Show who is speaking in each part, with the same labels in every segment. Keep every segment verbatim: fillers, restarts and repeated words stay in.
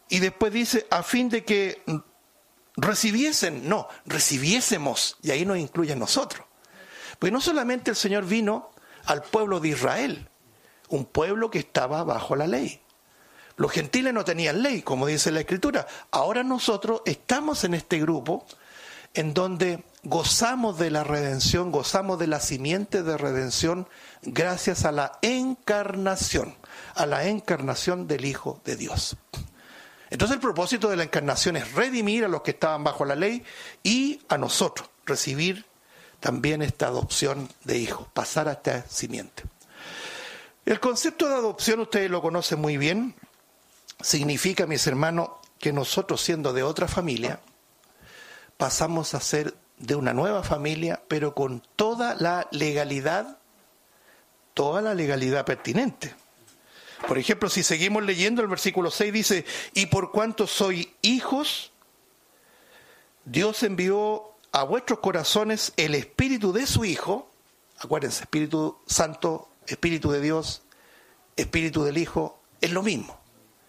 Speaker 1: Y después dice, a fin de que recibiesen, no, recibiésemos, y ahí nos incluye a nosotros. Pues no solamente el Señor vino al pueblo de Israel, un pueblo que estaba bajo la ley. Los gentiles no tenían ley, como dice la Escritura. Ahora nosotros estamos en este grupo en donde gozamos de la redención, gozamos de la simiente de redención gracias a la encarnación, a la encarnación del Hijo de Dios. Entonces el propósito de la encarnación es redimir a los que estaban bajo la ley y a nosotros recibir también esta adopción de hijos, pasar a esta simiente. El concepto de adopción ustedes lo conocen muy bien. Significa, mis hermanos, que nosotros, siendo de otra familia, pasamos a ser de una nueva familia, pero con toda la legalidad, toda la legalidad pertinente. Por ejemplo, si seguimos leyendo, el versículo seis dice, y por cuanto sois hijos, Dios envió a vuestros corazones el Espíritu de su Hijo. Acuérdense, Espíritu Santo, Espíritu de Dios, Espíritu del Hijo, es lo mismo.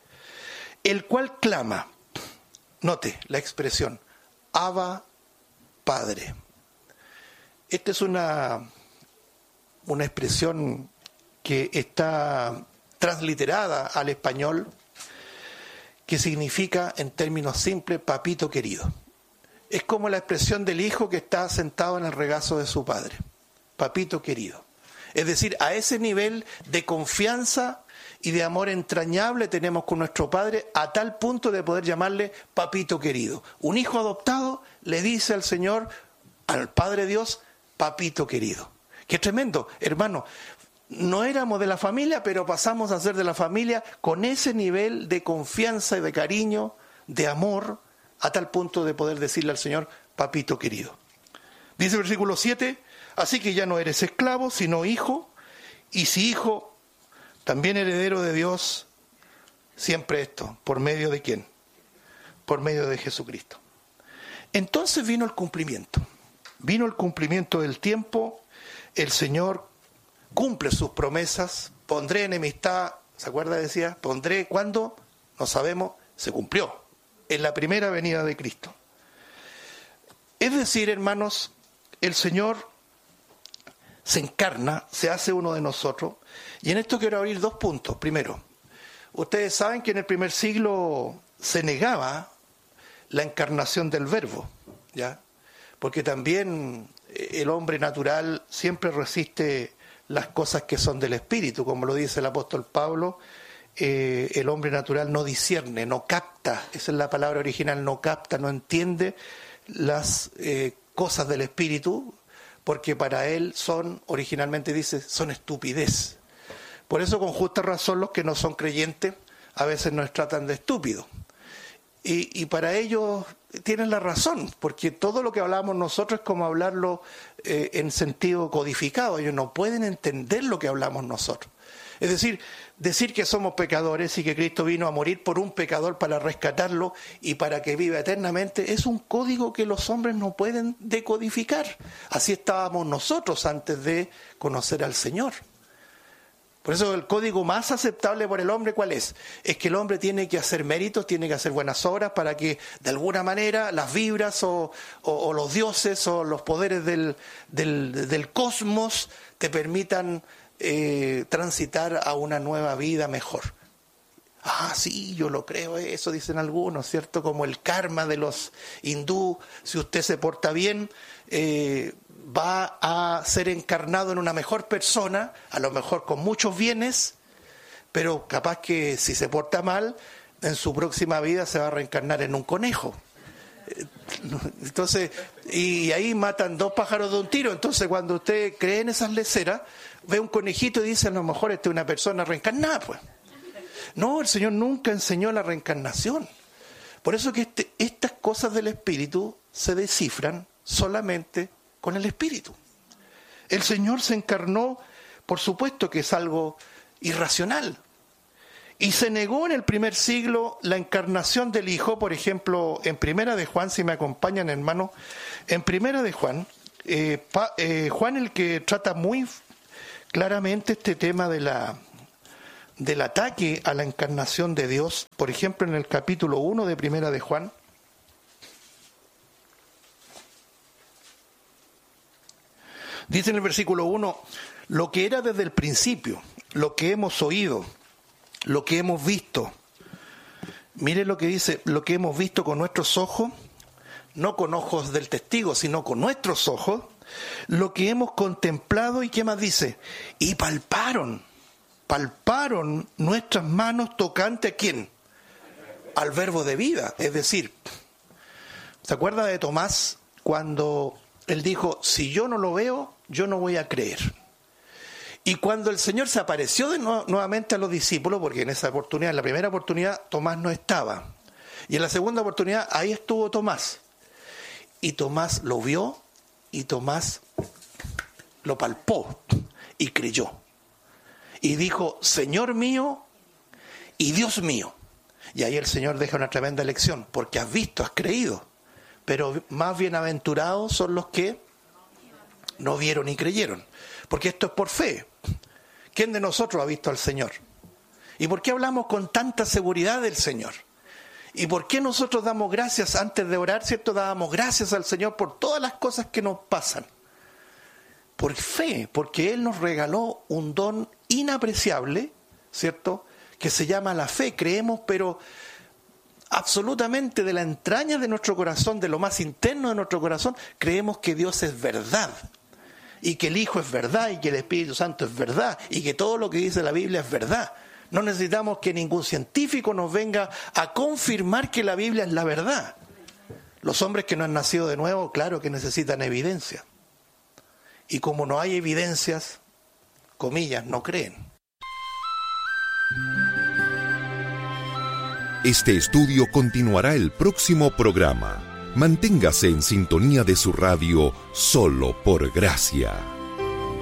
Speaker 1: El cual clama, note la expresión, Abba, Padre. Esta es una, una expresión que está transliterada al español, que significa, en términos simples, papito querido. Es como la expresión del hijo que está sentado en el regazo de su padre, papito querido. Es decir, a ese nivel de confianza y de amor entrañable tenemos con nuestro Padre, a tal punto de poder llamarle papito querido. Un hijo adoptado le dice al Señor, al Padre Dios, papito querido. ¡Qué tremendo! Hermano, no éramos de la familia, pero pasamos a ser de la familia con ese nivel de confianza y de cariño, de amor, a tal punto de poder decirle al Señor, papito querido. Dice el versículo siete, así que ya no eres esclavo, sino hijo, y si hijo, también heredero de Dios, siempre esto, ¿por medio de quién? Por medio de Jesucristo. Entonces vino el cumplimiento, vino el cumplimiento del tiempo, el Señor cumple sus promesas, pondré enemistad, ¿se acuerda? Decía, pondré, ¿cuándo? No sabemos, se cumplió, en la primera venida de Cristo. Es decir, hermanos, el Señor se encarna, se hace uno de nosotros. Y en esto quiero abrir dos puntos. Primero, ustedes saben que en el primer siglo se negaba la encarnación del Verbo, ¿ya? Porque también el hombre natural siempre resiste las cosas que son del Espíritu, como lo dice el apóstol Pablo, eh, el hombre natural no discierne, no capta, esa es la palabra original, no capta, no entiende las eh, cosas del Espíritu, porque para él son, originalmente dice, son estupidez. Por eso con justa razón los que no son creyentes a veces nos tratan de estúpidos. Y, y para ellos tienen la razón, porque todo lo que hablamos nosotros es como hablarlo eh, en sentido codificado. Ellos no pueden entender lo que hablamos nosotros. Es decir, decir que somos pecadores y que Cristo vino a morir por un pecador para rescatarlo y para que viva eternamente, es un código que los hombres no pueden decodificar. Así estábamos nosotros antes de conocer al Señor. Por eso el código más aceptable por el hombre, ¿cuál es? Es que el hombre tiene que hacer méritos, tiene que hacer buenas obras para que de alguna manera las vibras o, o, o los dioses o los poderes del, del, del cosmos te permitan eh, transitar a una nueva vida mejor. Ah, sí, yo lo creo, eso dicen algunos, ¿cierto? Como el karma de los hindú, si usted se porta bien, eh, va a ser encarnado en una mejor persona, a lo mejor con muchos bienes, pero capaz que si se porta mal, en su próxima vida se va a reencarnar en un conejo. Entonces, y ahí matan dos pájaros de un tiro. Entonces, cuando usted cree en esas leceras, ve un conejito y dice, a lo mejor esta es una persona reencarnada, pues. No, el Señor nunca enseñó la reencarnación. Por eso que este, estas cosas del Espíritu se descifran solamente con el Espíritu. El Señor se encarnó, por supuesto que es algo irracional. Y se negó en el primer siglo la encarnación del Hijo, por ejemplo, en Primera de Juan, si me acompañan, hermano, en Primera de Juan, eh, pa, eh, Juan el que trata muy claramente este tema de la del ataque a la encarnación de Dios, por ejemplo, en el capítulo uno de Primera de Juan. Dice en el versículo uno, lo que era desde el principio, lo que hemos oído, lo que hemos visto. Mire lo que dice, lo que hemos visto con nuestros ojos, no con ojos del testigo, sino con nuestros ojos, lo que hemos contemplado y qué más dice, y palparon, palparon nuestras manos tocante a quién, al verbo de vida. Es decir, ¿se acuerda de Tomás cuando él dijo, si yo no lo veo, yo no voy a creer? Y cuando el Señor se apareció de nuevo, nuevamente a los discípulos, porque en esa oportunidad, en la primera oportunidad, Tomás no estaba, y en la segunda oportunidad, ahí estuvo Tomás, y Tomás lo vio, y Tomás lo palpó, y creyó, y dijo, Señor mío, y Dios mío. Y ahí el Señor deja una tremenda lección, porque has visto, has creído, pero más bienaventurados son los que no vieron y creyeron, porque esto es por fe. ¿Quién de nosotros ha visto al Señor? ¿Y por qué hablamos con tanta seguridad del Señor? ¿Y por qué nosotros damos gracias antes de orar, cierto? Dábamos gracias al Señor por todas las cosas que nos pasan. Por fe, porque Él nos regaló un don inapreciable, ¿cierto? Que se llama la fe. Creemos, pero absolutamente de la entraña de nuestro corazón, de lo más interno de nuestro corazón, creemos que Dios es verdad. Y que el Hijo es verdad, y que el Espíritu Santo es verdad, y que todo lo que dice la Biblia es verdad. No necesitamos que ningún científico nos venga a confirmar que la Biblia es la verdad. Los hombres que no han nacido de nuevo, claro que necesitan evidencia. Y como no hay evidencias, comillas, no creen.
Speaker 2: Este estudio continuará el próximo programa. Manténgase en sintonía de su radio Solo por Gracia.